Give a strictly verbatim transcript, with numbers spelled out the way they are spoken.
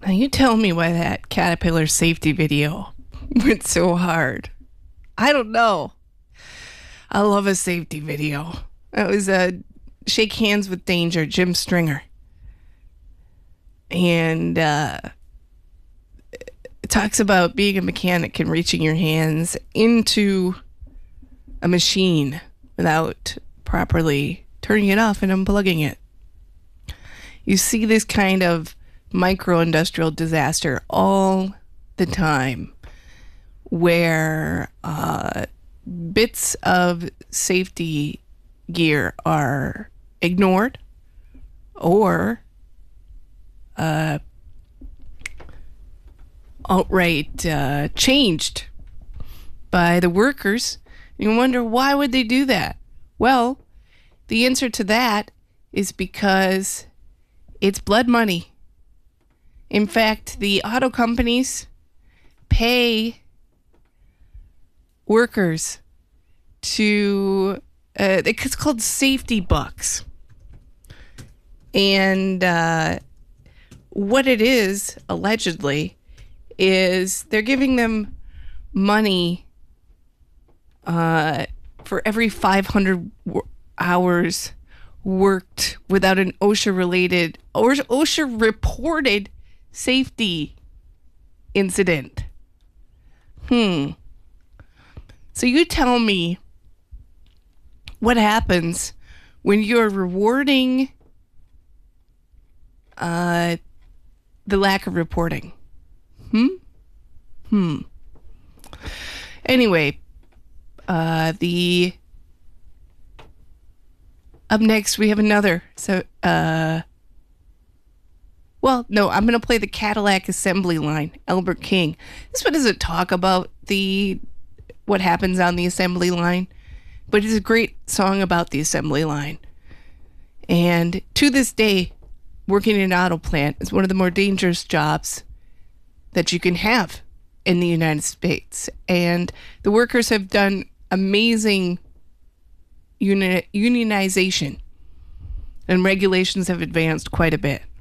Now you tell me why that Caterpillar safety video went so hard. I don't know. I love a safety video. That was a Shake Hands with Danger, Jim Stringer. And uh, it talks about being a mechanic and reaching your hands into a machine without properly turning it off and unplugging it. You see this kind of micro-industrial disaster all the time where uh, bits of safety gear are ignored or uh, outright uh, changed by the workers. You wonder, why would they do that? Well, the answer to that is because it's blood money. In fact, the auto companies pay workers to, uh, it's called safety bucks. And uh, what it is, allegedly, is they're giving them money uh, for every five hundred w- hours worked without an OSHA-related or OSHA-reported safety incident. Hmm. So you tell me what happens when you're rewarding uh, the lack of reporting. Hmm? Hmm. Anyway, uh, the... Up next, we have another. So, uh... Well, no, I'm going to play the Cadillac Assembly Line, Albert King. This one doesn't talk about the what happens on the assembly line, but it's a great song about the assembly line. And to this day, working in an auto plant is one of the more dangerous jobs that you can have in the United States. And the workers have done amazing uni- unionization, and regulations have advanced quite a bit.